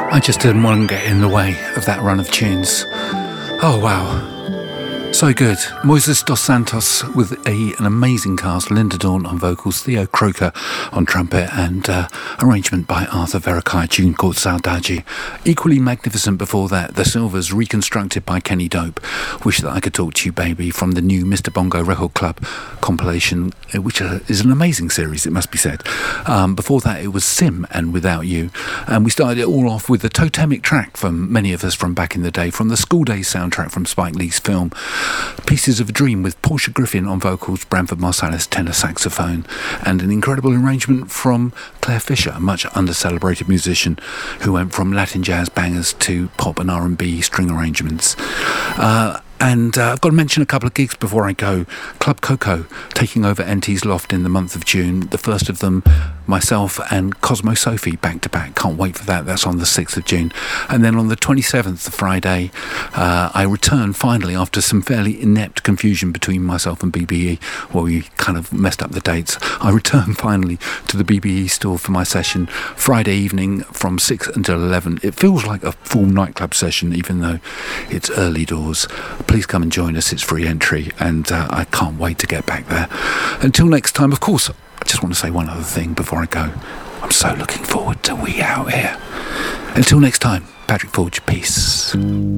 I just didn't want to get in the way of that run of tunes. Oh wow, so good. Moises dos Santos with an amazing cast. Linda Dawn on vocals, Theo Croker on trumpet, and arrangement by Arthur Veracai, a tune called Saudade. Equally magnificent before that, The Silvers, reconstructed by Kenny Dope. Wish That I Could Talk to You Baby, from the new Mr. Bongo Record Club compilation, which is an amazing series, it must be said. Before that, it was Sim and Without You. And we started it all off with a totemic track from many of us from back in the day, from the School Days soundtrack from Spike Lee's film Pieces of a Dream, with Portia Griffin on vocals, Branford Marsalis tenor saxophone, and an incredible arrangement from Claire Fisher, a much under-celebrated musician who went from Latin jazz bangers to pop and R&B string arrangements. And I've got to mention a couple of gigs before I go. Club Coco taking over NT's Loft in the month of June. The first of them, myself and Cosmo Sophie, back to back. Can't wait for that. That's on the 6th of June. And then on the 27th, the Friday, I return finally after some fairly inept confusion between myself and BBE, where we kind of messed up the dates. I return finally to the BBE store for my session Friday evening from 6 until 11. It feels like a full nightclub session, even though it's early doors. Please come and join us. It's free entry, and I can't wait to get back there. Until next time, of course, I just want to say one other thing before I go. I'm so looking forward to We Out Here. Until next time, Patrick Forge, peace.